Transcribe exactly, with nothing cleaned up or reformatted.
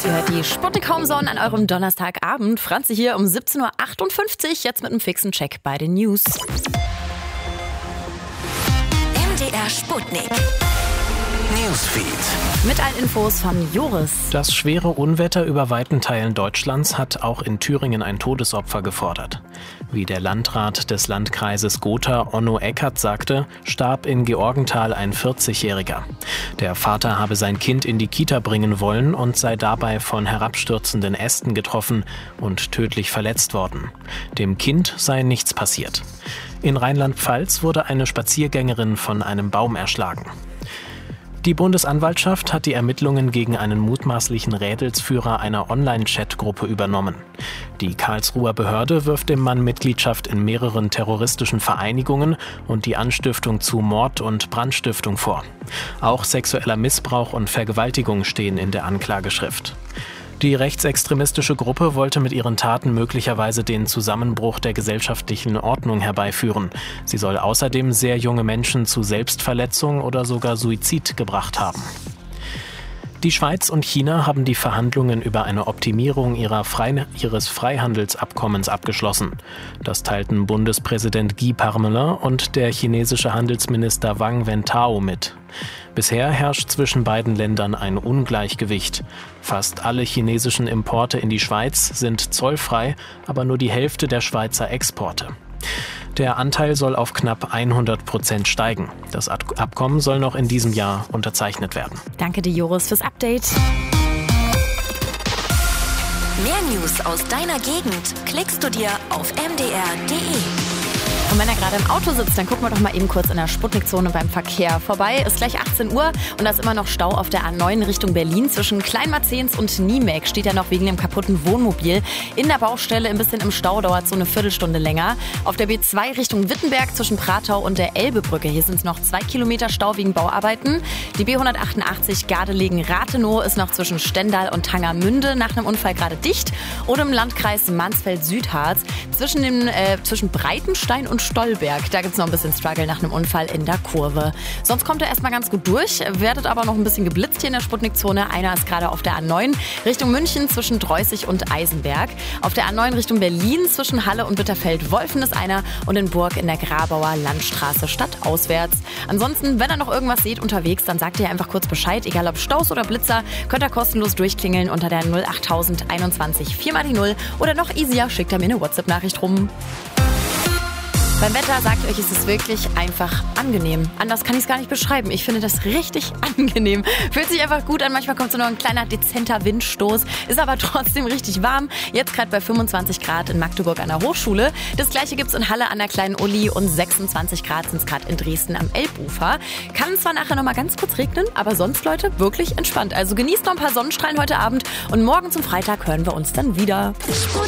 Ihr hört die Sputnik Homezone an eurem Donnerstagabend. Franzi hier um siebzehn Uhr achtundfünfzig, jetzt mit einem fixen Check bei den News. M D R Sputnik Newsfeed. Mit allen Infos von Joris. Das schwere Unwetter über weiten Teilen Deutschlands hat auch in Thüringen ein Todesopfer gefordert. Wie der Landrat des Landkreises Gotha, Onno Eckert, sagte, starb in Georgenthal ein vierzigjähriger. Der Vater habe sein Kind in die Kita bringen wollen und sei dabei von herabstürzenden Ästen getroffen und tödlich verletzt worden. Dem Kind sei nichts passiert. In Rheinland-Pfalz wurde eine Spaziergängerin von einem Baum erschlagen. Die Bundesanwaltschaft hat die Ermittlungen gegen einen mutmaßlichen Rädelsführer einer Online-Chat-Gruppe übernommen. Die Karlsruher Behörde wirft dem Mann Mitgliedschaft in mehreren terroristischen Vereinigungen und die Anstiftung zu Mord und Brandstiftung vor. Auch sexueller Missbrauch und Vergewaltigung stehen in der Anklageschrift. Die rechtsextremistische Gruppe wollte mit ihren Taten möglicherweise den Zusammenbruch der gesellschaftlichen Ordnung herbeiführen. Sie soll außerdem sehr junge Menschen zu Selbstverletzung oder sogar Suizid gebracht haben. Die Schweiz und China haben die Verhandlungen über eine Optimierung ihrer Frei- ihres Freihandelsabkommens abgeschlossen. Das teilten Bundespräsident Guy Parmelin und der chinesische Handelsminister Wang Wentao mit. Bisher herrscht zwischen beiden Ländern ein Ungleichgewicht. Fast alle chinesischen Importe in die Schweiz sind zollfrei, aber nur die Hälfte der Schweizer Exporte. Der Anteil soll auf knapp hundert Prozent steigen. Das Abkommen soll noch in diesem Jahr unterzeichnet werden. Danke dir, Joris, fürs Update. Mehr News aus deiner Gegend klickst du dir auf m d r punkt d e. Und wenn er gerade im Auto sitzt, dann gucken wir doch mal eben kurz in der Sputnik-Zone beim Verkehr vorbei. Ist gleich achtzehn Uhr und da ist immer noch Stau auf der A neun Richtung Berlin. Zwischen Kleinmarzens und Niemek steht ja noch wegen dem kaputten Wohnmobil. In der Baustelle ein bisschen im Stau, dauert so eine Viertelstunde länger. Auf der B zwei Richtung Wittenberg zwischen Pratau und der Elbebrücke. Hier sind es noch zwei Kilometer Stau wegen Bauarbeiten. Die B hundertachtundachtzig Gardelegen-Rathenow ist noch zwischen Stendal und Tangermünde nach einem Unfall gerade dicht. Und im Landkreis Mansfeld-Südharz zwischen, dem, äh, zwischen Breitenstein und Stolberg. Da gibt es noch ein bisschen Struggle nach einem Unfall in der Kurve. Sonst kommt er erstmal ganz gut durch, werdet aber noch ein bisschen geblitzt hier in der Sputnik-Zone. Einer ist gerade auf der A neun Richtung München zwischen Dreußig und Eisenberg. Auf der A neun Richtung Berlin zwischen Halle und Bitterfeld-Wolfen ist einer und in Burg in der Grabauer Landstraße stadtauswärts. Ansonsten, wenn ihr noch irgendwas seht unterwegs, dann sagt ihr einfach kurz Bescheid. Egal ob Staus oder Blitzer, könnt ihr kostenlos durchklingeln unter der null achttausend einundzwanzig vier mal die null oder noch easier, schickt ihr mir eine WhatsApp-Nachricht rum. Beim Wetter, sagt euch, ist es wirklich einfach angenehm. Anders kann ich es gar nicht beschreiben. Ich finde das richtig angenehm. Fühlt sich einfach gut an. Manchmal kommt so noch ein kleiner dezenter Windstoß. Ist aber trotzdem richtig warm. Jetzt gerade bei fünfundzwanzig Grad in Magdeburg an der Hochschule. Das gleiche gibt es in Halle an der Kleinen Uli und sechsundzwanzig Grad sind es gerade in Dresden am Elbufer. Kann zwar nachher noch mal ganz kurz regnen, aber sonst, Leute, wirklich entspannt. Also genießt noch ein paar Sonnenstrahlen heute Abend und morgen zum Freitag hören wir uns dann wieder.